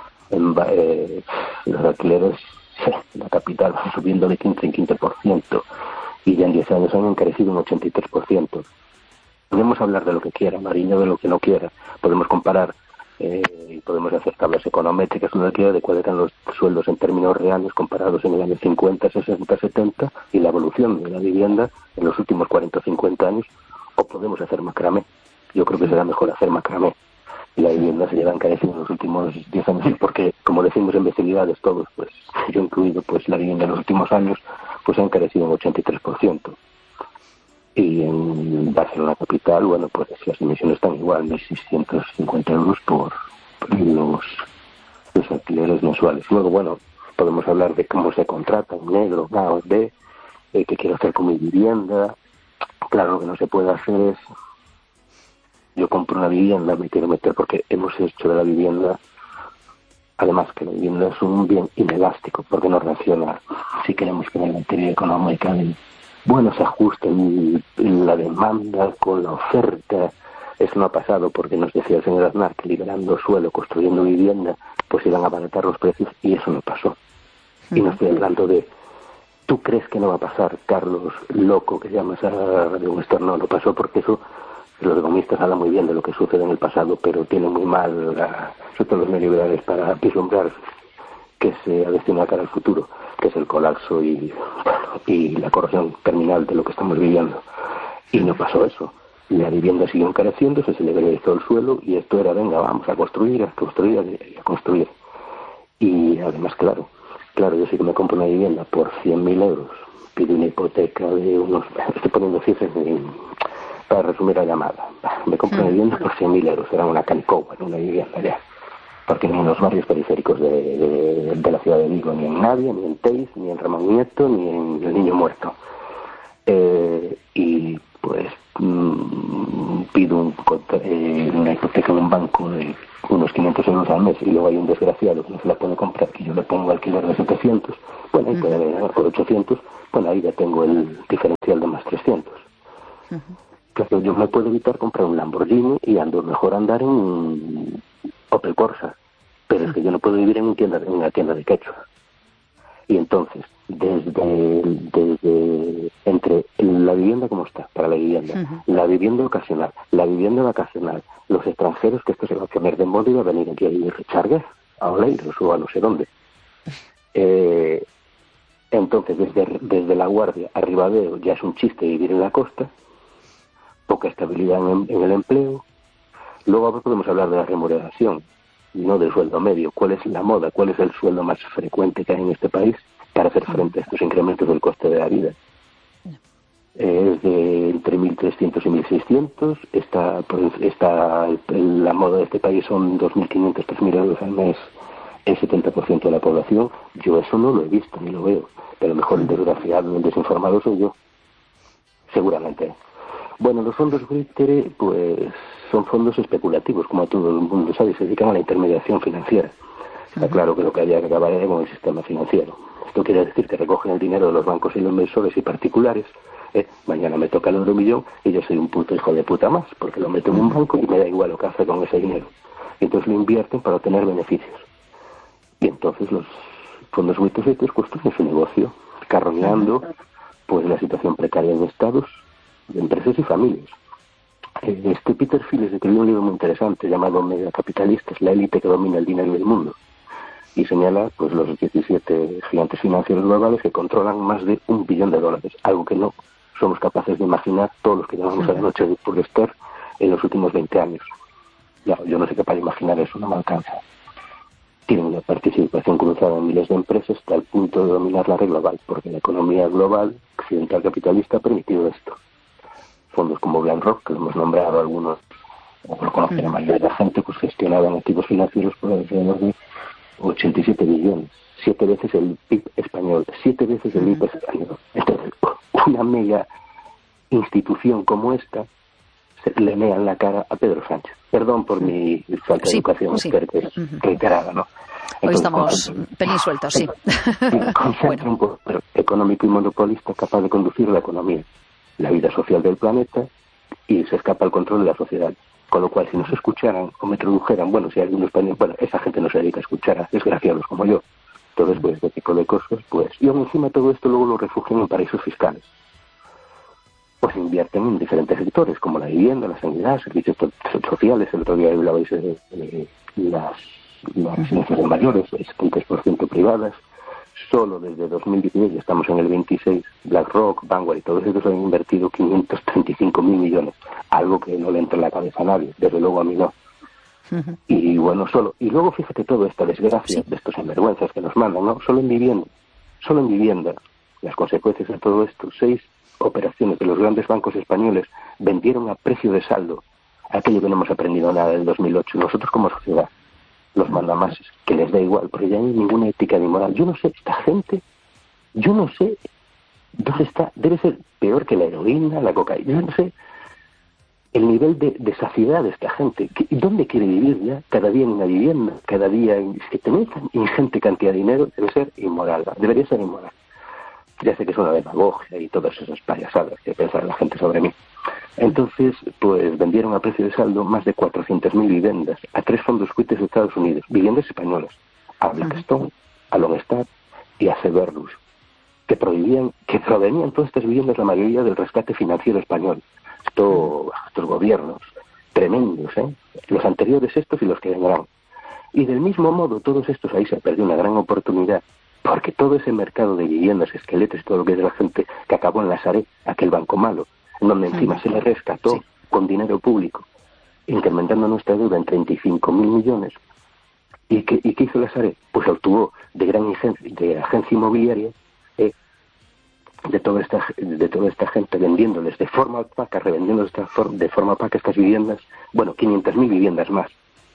Los alquileres en la capital van subiendo de 15 en 15% y ya en 10 años han encarecido un 83%. Podemos hablar de lo que quiera, Mariño, de lo que no quiera. Podemos comparar y podemos hacer tablas econométricas, lo que quiera, de cuáles eran los sueldos en términos reales comparados en el año 50, 60, 70 y la evolución de la vivienda en los últimos 40 o 50 años, o podemos hacer macramé. Yo creo que será mejor hacer macramé. Y la vivienda se lleva encareciendo en los últimos 10 años, porque, como decimos en imbecilidades todos, pues yo incluido, pues la vivienda en los últimos años pues ha encarecido un 83%. Y en Barcelona capital, bueno, pues las emisiones están igual, 1.650 euros por los alquileres mensuales. Luego, bueno, podemos hablar de cómo se contrata en negro, A o B, qué quiero hacer con mi vivienda. Claro, lo que no se puede hacer es, yo compro una vivienda, me quiero meter, porque hemos hecho de la vivienda, además que la vivienda es un bien inelástico, porque no reacciona. Si queremos que la teoría económica se ajuste la demanda con la oferta. Eso no ha pasado porque nos decía el señor Aznar que liberando suelo, construyendo vivienda, pues iban a abaratar los precios, y eso no pasó. Y no estoy hablando de, ¿tú crees que no va a pasar, Carlos, loco, que llamas a Radio Western? No pasó, porque eso, los economistas hablan muy bien de lo que sucede en el pasado, pero tienen muy mal, sobre todo los neoliberales, para vislumbrar que se ha destinado cara al futuro, que es el colapso y la corrosión terminal de lo que estamos viviendo. Y no pasó eso. La vivienda siguió encareciéndose, se legalizó el suelo y esto era, venga, vamos a construir. Y además, claro, yo sí que me compro una vivienda por 100.000 euros, pido una hipoteca de unos, estoy poniendo cifras para resumir la llamada, me compro una vivienda por 100.000 euros, era una Calicoa, en una vivienda ya, porque ni en los barrios periféricos de la ciudad de Vigo, ni en Navia, ni en Teis, ni en Ramón Nieto, ni en El Niño Muerto. Y pues pido una hipoteca en un banco de unos 500 euros al mes, y luego hay un desgraciado que no se la puede comprar, que yo le pongo alquiler de 700, bueno, ahí puede ganar por 800, bueno, ahí ya tengo el diferencial de más 300. Claro, yo me puedo evitar comprar un Lamborghini y mejor andar en un Opel Corsa, pero es que yo no puedo vivir en una tienda de quechua. Y entonces, desde entre la vivienda como está, para la vivienda, la vivienda ocasional, la vivienda vacacional, los extranjeros, que esto se va a poner de moda y va a venir aquí a vivir Chargas, a Oleiros o a no sé dónde. Entonces, desde La Guardia a Ribadeo ya es un chiste vivir en la costa, poca estabilidad en el empleo. Luego podemos hablar de la remuneración, no del sueldo medio. ¿Cuál es la moda? ¿Cuál es el sueldo más frecuente que hay en este país para hacer frente a estos incrementos del coste de la vida? Es de entre 1.300 y 1.600. La moda de este país son 2.500, 3.000 euros al mes, el 70% de la población. Yo eso no lo he visto ni lo veo, pero mejor el desgraciado, el desinformado soy yo, seguramente. Bueno, los fondos buitre, pues son fondos especulativos, como todo el mundo sabe, se dedican a la intermediación financiera. Está claro que lo que había que acabar era con el sistema financiero. Esto quiere decir que recogen el dinero de los bancos y los inversores y particulares. Mañana me toca el euromillón y yo soy un puto hijo de puta más, porque lo meto en un banco y me da igual lo que hace con ese dinero. Y entonces lo invierten para obtener beneficios. Y entonces los fondos buitres construyen su negocio, carroñando pues la situación precaria de estados, de empresas y familias. Peter Phillips escribió un libro muy interesante llamado Megacapitalistas, la élite que domina el dinero del mundo, y señala pues los 17 gigantes financieros globales que controlan más de $1 billón, algo que no somos capaces de imaginar todos los que llamamos a la noche de Purester en los últimos 20 años. Yo no soy capaz de imaginar eso, no me alcanza. Tienen una participación cruzada en miles de empresas hasta el punto de dominar la red global, porque la economía global occidental capitalista ha permitido esto. Fondos como BlackRock, que lo hemos nombrado algunos, o lo conoce la mayoría de la gente, pues gestionaban activos financieros por alrededor de 87 billones, 7 veces el PIB español, 7 veces el PIB español. Entonces, una mega institución como esta le mea en la cara a Pedro Sánchez. Perdón por mi falta de educación reiterada, ¿no? Entonces, hoy estamos penisueltos, sí. Concentra un poder económico y monopolista capaz de conducir la economía, la vida social del planeta, y se escapa al control de la sociedad. Con lo cual, si nos escucharan o me tradujeran, bueno, si hay algún español, bueno, esa gente no se dedica a escuchar a desgraciados como yo. Entonces, pues, este tipo de cosas, pues, y aún encima todo esto luego lo refugian en paraísos fiscales. Pues invierten en diferentes sectores, como la vivienda, la sanidad, servicios sociales. El otro día hablabais de las residencias de mayores, 70% privadas. Solo desde 2016, ya estamos en el 26, BlackRock, Vanguard y todos estos han invertido 535.000 millones, algo que no le entra en la cabeza a nadie, desde luego a mí no. Y bueno, y luego fíjate toda esta desgracia de estos sinvergüenzas que nos mandan, ¿no? Solo en vivienda, las consecuencias de todo esto, 6 operaciones de los grandes bancos españoles vendieron a precio de saldo aquello que no hemos aprendido nada del 2008, nosotros como sociedad. Los mandamases, que les da igual, porque ya no hay ninguna ética ni moral. Yo no sé, esta gente, yo no sé dónde está, debe ser peor que la heroína, la cocaína, yo no sé el nivel de saciedad de esta gente. ¿Dónde quiere vivir ya? Cada día en una vivienda, cada día es que tener tan ingente cantidad de dinero debe ser inmoral, debería ser inmoral. Ya sé que es una demagogia y todas esas payasadas que piensa la gente sobre mí. Entonces, pues vendieron a precio de saldo más de 400.000 viviendas a 3 fondos buitres de Estados Unidos, viviendas españolas, a Blackstone, a Longstar y a Cerberus, que provenían todas estas viviendas, la mayoría del rescate financiero español. Estos gobiernos tremendos, los anteriores estos y los que vendrán. Y del mismo modo, todos estos, ahí se perdió una gran oportunidad, porque todo ese mercado de viviendas, esqueletos y todo lo que es de la gente que acabó en la Sareb, aquel banco malo, donde encima se le rescató con dinero público, incrementando nuestra deuda en 35.000 millones. ¿Y qué hizo la Sareb? Pues obtuvo de gran agencia inmobiliaria de toda esta gente vendiéndoles de forma opaca, revendiéndoles de forma opaca estas viviendas, bueno, 500.000 viviendas más,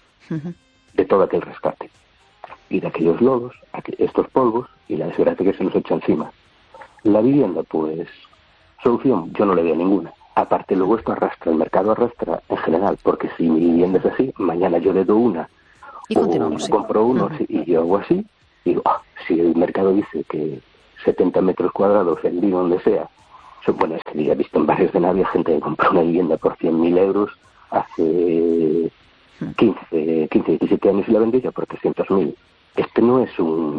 de todo aquel rescate. Y de aquellos lodos, estos polvos, y la desgracia que se nos echa encima. La vivienda, pues, solución, yo no le veo ninguna. Aparte, luego esto arrastra, el mercado arrastra en general, porque si mi vivienda es así, mañana yo le doy una, y o compro uno, y yo hago así, y digo, si el mercado dice que 70 metros cuadrados, el lío donde sea, bueno, es que ya he visto en barrios de Navia gente que compró una vivienda por 100.000 euros hace 15, 17 años y la vendió ya por 300.000. Este no es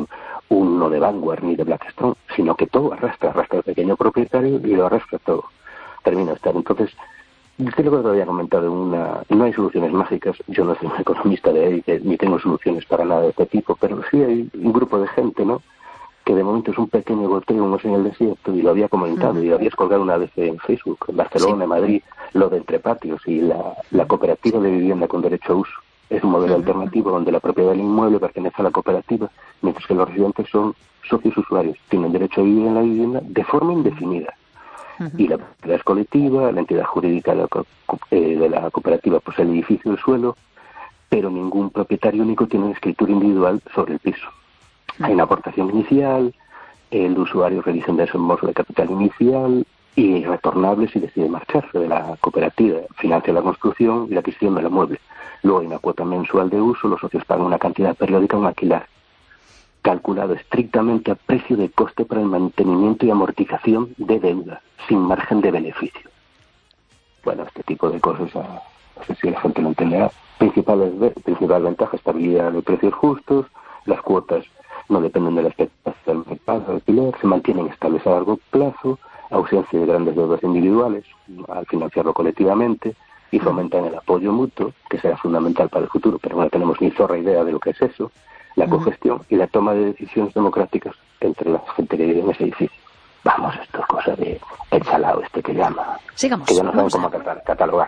uno de Vanguard ni de Blackstone, sino que todo arrastra al pequeño propietario y lo arrastra todo. Termina de estar. Entonces, usted lo que había comentado, no hay soluciones mágicas. Yo no soy un economista de ahí, ni tengo soluciones para nada de este tipo, pero sí hay un grupo de gente, ¿no?, que de momento es un pequeño goteo, no sé, en el desierto, y lo había comentado, y lo habías colgado una vez en Facebook, en Barcelona, en Madrid, lo de Entre Patios y la cooperativa de vivienda con derecho a uso. Es un modelo alternativo donde la propiedad del inmueble pertenece a la cooperativa, mientras que los residentes son socios usuarios, tienen derecho a vivir en la vivienda de forma indefinida. Y la propiedad es colectiva, la entidad jurídica de la cooperativa posee el edificio, el suelo, pero ningún propietario único tiene una escritura individual sobre el piso. Hay una aportación inicial, el usuario realiza un desembolso de capital inicial y es retornable si decide marcharse de la cooperativa, financia la construcción y la adquisición del mueble. Luego hay una cuota mensual de uso, los socios pagan una cantidad periódica, un alquiler, calculado estrictamente a precio de coste para el mantenimiento y amortización de deuda, sin margen de beneficio. Bueno, este tipo de cosas, no sé si la gente lo entenderá. Principal ventaja, estabilidad de precios justos, las cuotas no dependen de la expectativa del mercado de alquiler, se mantienen estables a largo plazo, ausencia de grandes deudas individuales al financiarlo colectivamente y fomentan el apoyo mutuo, que será fundamental para el futuro, pero no tenemos ni zorra idea de lo que es eso, la cogestión y la toma de decisiones democráticas entre la gente que vive en ese edificio. Vamos, esto es cosa de el chalao que llama, sigamos, que ya no saben cómo catalogar.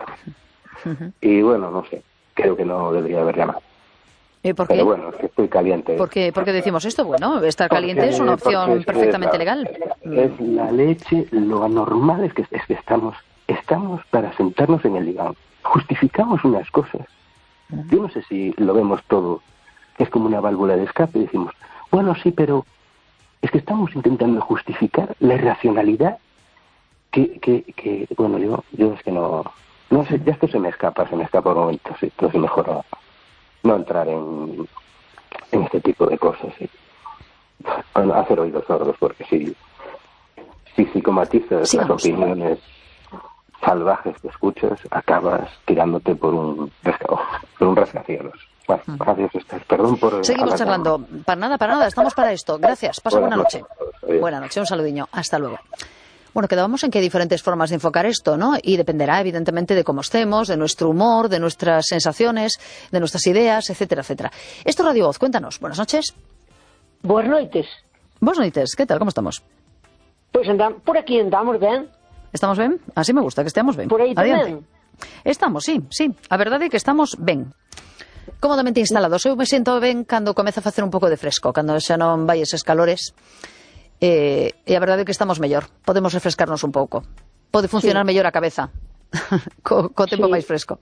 Y bueno, no sé, creo que no debería haber llamado. ¿Por qué? Pero bueno, es que estoy caliente. ¿Por qué decimos esto? Bueno, estar caliente es una opción perfectamente legal. Es la leche, lo anormal es que estamos para sentarnos en el diván. Justificamos unas cosas. Yo no sé si lo vemos todo, es como una válvula de escape y decimos, bueno, sí, pero es que estamos intentando justificar la irracionalidad que bueno, yo es que no sé, ya esto se me escapa por momentos, sí, entonces mejor no entrar en este tipo de cosas, ¿sí? Bueno, hacer oídos sordos, porque si psicomatizas las opiniones salvajes que escuchas, acabas tirándote por un rascacielos. Bueno, gracias, Esther. Perdón por... Seguimos charlando. Para nada, estamos para esto. Gracias. Pasa buena noche. Buena noche, un saludiño. Hasta luego. Bueno, quedábamos en que hay diferentes formas de enfocar esto, ¿no? Y dependerá, evidentemente, de cómo estemos, de nuestro humor, de nuestras sensaciones, de nuestras ideas, etcétera, etcétera. Esto es Radio Voz. Cuéntanos. Buenas noches. Buenas noites. Buenas noites. ¿Qué tal? ¿Cómo estamos? Pues por aquí andamos ben. Estamos ben? Así me gusta, que estemos ben. Por aí Adiante. tamén. Estamos, sí. A verdade é que estamos ben. Cómodamente instalados. Eu me sinto ben cando comeza a facer un pouco de fresco, cando xa non vai eses calores. E a verdade é que estamos mellor. Podemos refrescarnos un pouco. Pode funcionar mellor a cabeza co tempo máis fresco.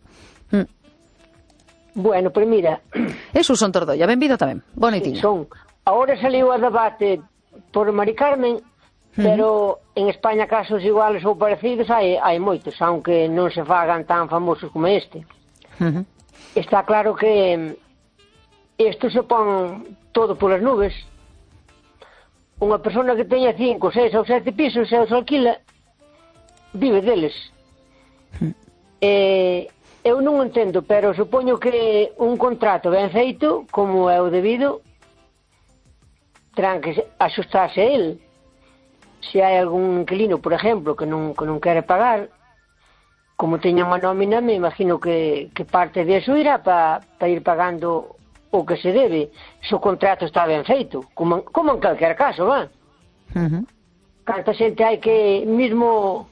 Bueno, pues mira, Eso son Tordolla, benvido tamén. Boa noitiña. son. Ahora saliu a debate por Mari Carmen, pero en España casos iguales ou parecidos hai moitos, aunque non se fagan tan famosos como este. Está claro que isto se pon todo polas nubes. Unha persona que teña 5, 6 ou 7 pisos e os alquila, vive deles. Eu non entendo, pero supoño que un contrato ben feito, como é o debido, terán que axustarse a él. Se hai algún inquilino, por exemplo, que non quere pagar, como teña unha nómina, me imagino que parte de eso irá para ir pagando o que se debe, se o contrato está ben feito, como en calquer caso, va? Canta xente hai que mismo,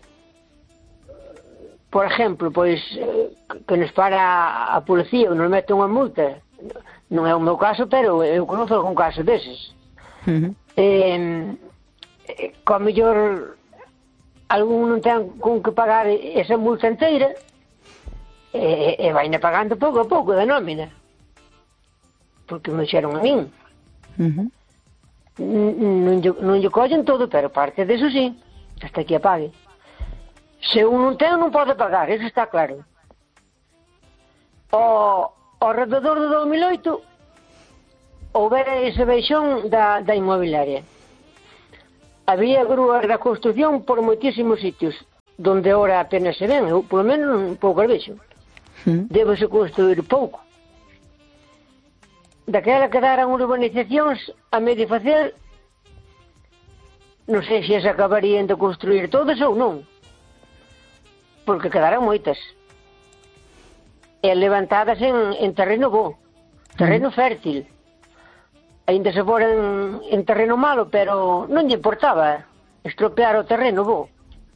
por exemplo, pois que nos para a policía ou nos mete unha multa, non é o meu caso, pero eu conozco algún caso deses. co mellor algún non ten con que pagar esa multa inteira e vaina pagando pouco a pouco da nómina, porque me xeron a min. Non lle collen todo, pero parte deso sí, hasta que a pague. Se un non ten, non pode pagar, eso está claro. Ao rededor do 2008 houbera ese baixón da inmobiliaria. Había grúas da construcción por moitísimos sitios, donde ahora apenas se ven, eu polo menos un pouco vexo. Débose construir pouco. Daquela quedaran urbanizacións a medio facer, non sei se as acabarían de construir todas ou non, porque quedaran moitas. E levantadas en terreno bo, terreno fértil. Ainda se foran en terreno malo, pero non lle importaba estropear o terreno bo.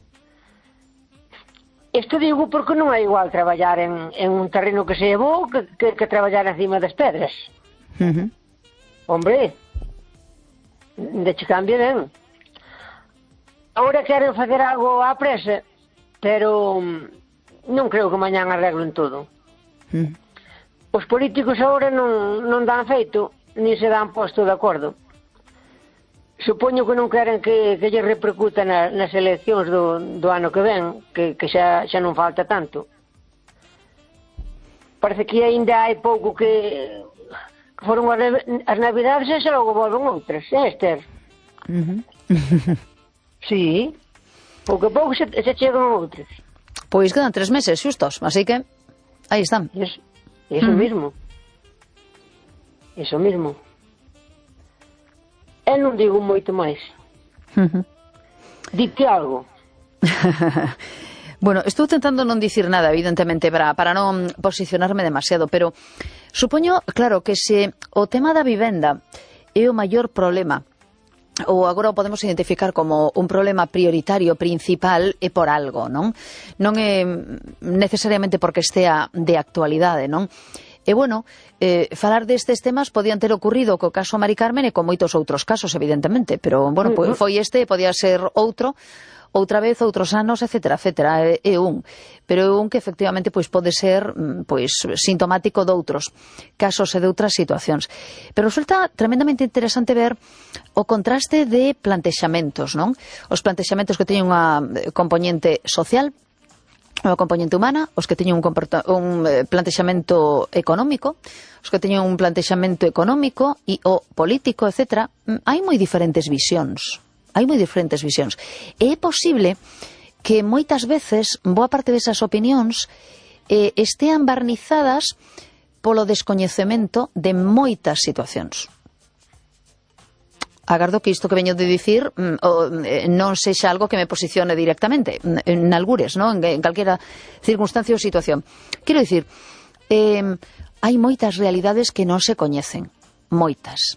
Isto digo porque non é igual traballar en un terreno que sea bo que traballar encima das pedras. Hombre, de che cambia ben. Agora queren facer algo á presa, pero non creo que mañán arreglen todo. Os políticos agora non dan feito, ni se dan posto de acordo. Supoño que non queren que lle repercuta nas eleccións do ano que ven, que xa non falta tanto. Parece que ainda hai pouco que foron as navidades e xa logo volven outras, Esther? Sí, pouco a pouco se chegan outras. Pois quedan 3 meses xustos, así que aí están. Eso mismo. Eso mismo. E non digo moito máis. Dite algo. Bueno, estou tentando non dicir nada, evidentemente, para non posicionarme demasiado, pero supoño, claro, que se o tema da vivenda é o maior problema, ou agora o podemos identificar como un problema prioritario, principal, é por algo, non? Non é necesariamente porque estea de actualidade, non? E, bueno, falar destes temas podían ter ocurrido co caso Mari Carmen e con moitos outros casos, evidentemente, pero, bueno, foi este, podía ser outro, outra vez, outros anos, etcétera, etcétera, é un. Pero é un que, efectivamente, pois pode ser sintomático de outros casos e de outras situacións. Pero resulta tremendamente interesante ver o contraste de plantexamentos, non? Os plantexamentos que teñen unha componente social, unha componente humana, os que teñen un plantexamento económico, os que teñen un plantexamento económico e o político, etc. Hai moi diferentes visións. E é posible que moitas veces boa parte desas opinións estean barnizadas polo descoñecemento de moitas situacións. Agardo que isto que veño de dicir non sexa algo que me posicione directamente, en algures, ¿no? En calquera circunstancia ou situación. Quero dicir, hai moitas realidades que non se coñecen, moitas.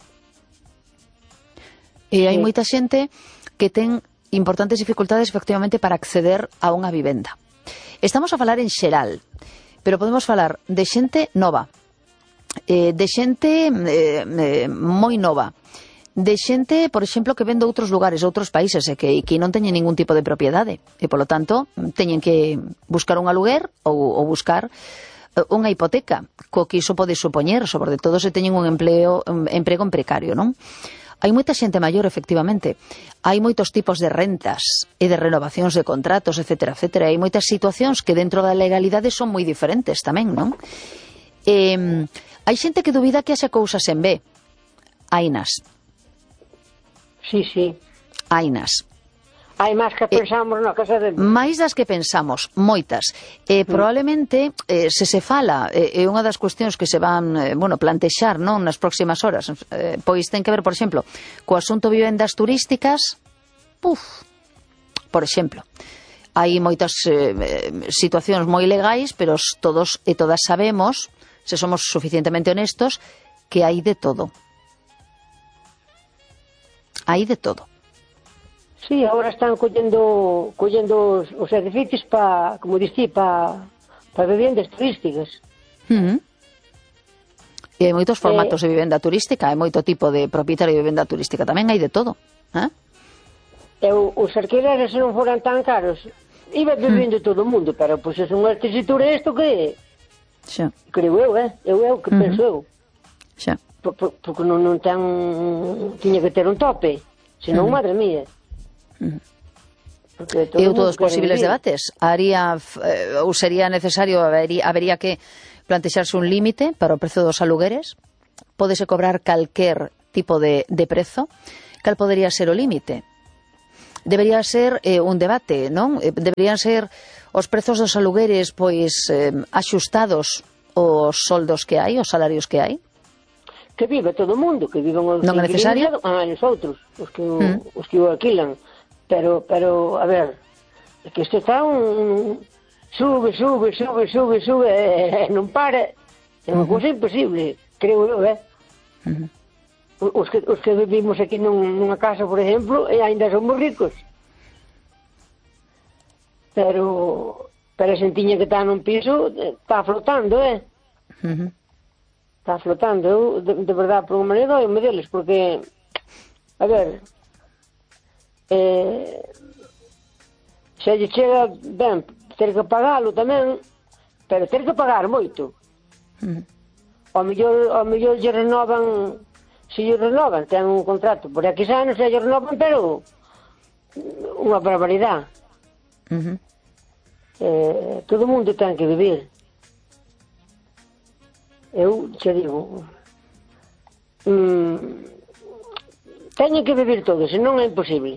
E hai moita xente que ten importantes dificultades efectivamente para acceder a unha vivenda. Estamos a falar en xeral, pero podemos falar de xente nova, de xente moi nova, de xente, por exemplo, que ven de outros lugares, outros países, e que non teñen ningún tipo de propiedade, e, polo tanto, teñen que buscar un aluguer ou buscar unha hipoteca, co que iso pode supoñer, sobre todo se teñen un emprego en precario, non? Hai moita xente maior, efectivamente. Hai moitos tipos de rentas e de renovacións de contratos, etcétera, etcétera. Hai moitas situacións que dentro da legalidade son moi diferentes tamén, non? Hai xente que dubida que haxa cousas en B. Hainas. Sí. Hainas. Hai máis que pensamos na casa de... máis das que pensamos, moitas. Probablemente, se fala, é unha das cuestións que se van plantexar, non, nas próximas horas, pois ten que ver, por exemplo, co asunto vivendas turísticas. Por exemplo, hai moitas situacións moi legais, pero todos e todas sabemos, se somos suficientemente honestos, que hai de todo. Hai de todo. Sí, agora están collendo os edificios para, como dixí, para vivendas turísticas. E hai moitos formatos de vivenda turística, hai moito tipo de propietario de vivenda turística, tamén hai de todo. Os alquileres, se non foran tan caros, iba vivindo todo o mundo, pero pois é unha tesitura isto que... Xa. Creo eu, eu que penso eu. Xa. Porque non ten... Tiña que ter un tope, senón, madre mía. E outros posibles debates? Ou sería necesario, habería que plantexarse un límite para o prezo dos alugueres? Pódese cobrar calquer tipo de prezo? Cal podería ser o límite? Debería ser un debate, non? Deberían ser os prezos dos alugueres pois axustados aos soldos que hai, os salarios que hai? Que vive todo o mundo, que viven os non é necesario? Os outros, os que o alquilan. Pero, a ver, é que isto está sube, non para. É unha cousa imposible, creo eu, Os que vivimos aquí nunha casa, por exemplo, e ainda somos ricos. Pero a xentiña que está nun piso está flotando, Está flotando. Eu, de verdade, por unha maneira, doime deles, porque, a ver, se lle chega ben ter que pagalo tamén, pero ter que pagar moito. Ao mellor lle renovan, se lle renovan, ten un contrato por X anos, se lle renovan, pero unha barbaridade. Todo o mundo ten que vivir. Eu che digo, teñen que vivir todos, senón é imposible.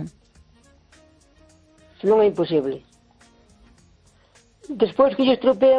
Senón é imposible. Despois que lle estropea